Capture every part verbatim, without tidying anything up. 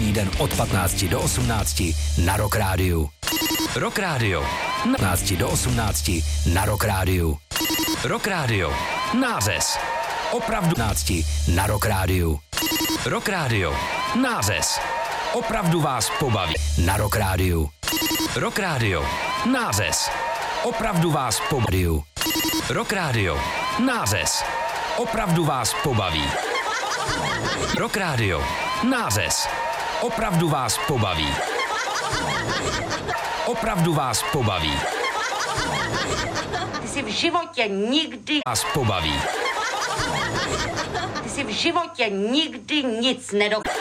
Každý den od patnácti do osmnácti na Rock Rádiu. Rock Rádio. patnácti do osmnácti na Rock Rádiu. Rock Rádio. Nářez. Opravdu patnácti na Rock Rádiu. Rock Rádio. Nářez. Opravdu vás pobaví na Rock Rádiu. Rock Rádio. Nářez. Opravdu vás pobaví. Rock Rádio. Nářez. Opravdu vás pobaví. Rock Rádio. Nářez. Opravdu vás pobaví. Opravdu vás pobaví. Ty jsi v životě nikdy Vás pobaví. Ty jsi v životě nikdy nic nedokázal.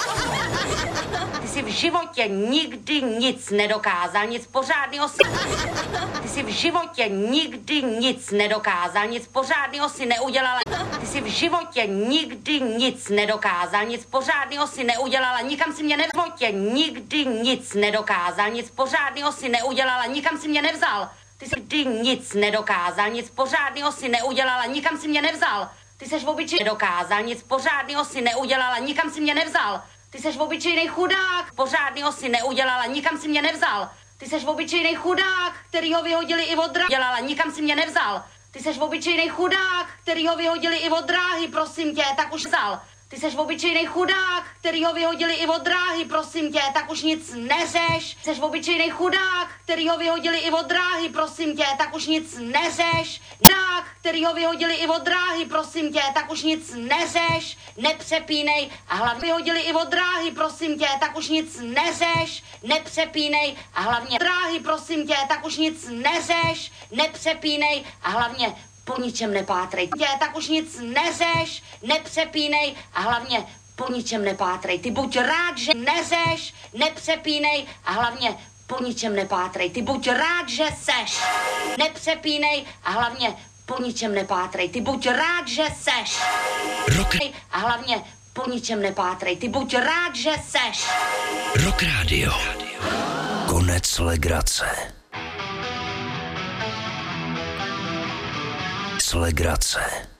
Ty jsi v životě nikdy nic nedokázal, nic pořádného si... Ty jsi v životě nikdy nic nedokázal, nic pořádného si neudělala. Ty jsi v životě nikdy nic nedokázal, nic pořádného si neudělala, nikam si mě ne... V životě nikdy nic nedokázal, nic pořádného si neudělala, nikam si mě nevzal. Ty jsi nikdy nic nedokázal, nic pořádného si neudělala, nikam si mě nevzal. Ty seš v obyčej nedokázal, nic pořádného si neudělala, nikam si mě nevzal. Ty seš v obyčejnej chudák, pořádného si neudělala, nikam si mě nevzal. Ty seš v obyčejnej chudák, který ho vyhodili i od dráhy, dělala, nikam si mě nevzal. Ty seš v obyčejnej chudák, který ho vyhodili i od dráhy, prosím tě, tak už vzal. Ty seš v obyčejnej chudák, který ho vyhodili i od dráhy, prosím tě, tak už nic neřeš. Seš v obyčejnej chudák, který ho vyhodili i od dráhy, prosím tě, tak už nic neřeš. Chudák, který ho vyhodili i od dráhy, prosím tě, tak už nic neřeš. Nepřepínej a hlavně vyhodili i od dráhy, prosím tě, tak už nic neřeš. Nepřepínej a hlavně dráhy, prosím tě, tak už nic neřeš. Nepřepínej a hlavně po ničem nepátrej. Tě, tak už nic neřeš, nepřepínej a hlavně po ničem nepátrej. Ty buď rád, že neřeš, nepřepínej a hlavně po ničem nepátrej. Ty buď rád, že seš, nepřepínej a hlavně po ničem nepátrej. Ty buď rád, že seš, Rock, a hlavně po ničem nepátrej. Ty buď rád, že seš. Rock Rádio. Konec legrace. Legrace.